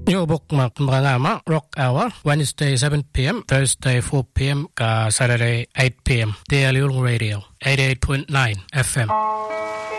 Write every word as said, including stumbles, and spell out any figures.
Yo bokmak mga Rock Hour, Wednesday seven p.m, Thursday four p.m, ka Saturday eight p.m. Daily Radio, eighty-eight point nine F M.